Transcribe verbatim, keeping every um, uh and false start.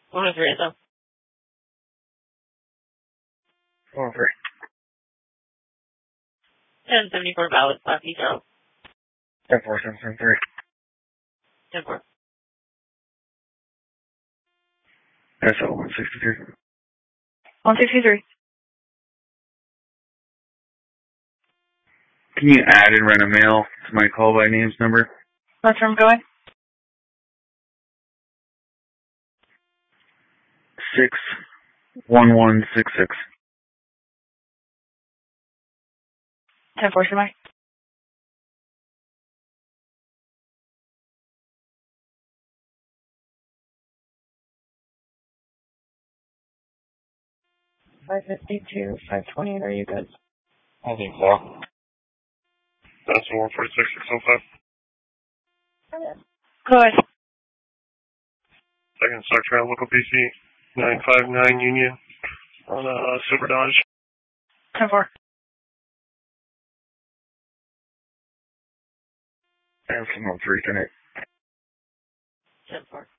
one oh three, though. one oh three. ten seventy-four valid, Black Eco. ten four seven seven three. ten four. S L one sixty-three. one sixty-three. Can you add and run a mail to my call by names number? That's where I'm going. Six one one six six. ten four, Mike. five fifty-two, five twenty, are you good? I think so. That's one forty-six six oh five. Go ahead. Second Star Trail Local P C nine five nine Union on uh, Super Dodge. ten four. And from one three ten eight. ten four.